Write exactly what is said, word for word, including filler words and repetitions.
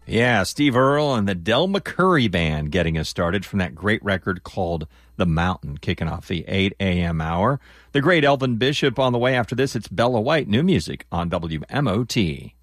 Yeah, Steve Earle and the Del McCoury Band getting us started from that great record called The Mountain, kicking off the eight a.m. hour. The great Elvin Bishop on the way after this. It's Bella White, new music on W M O T.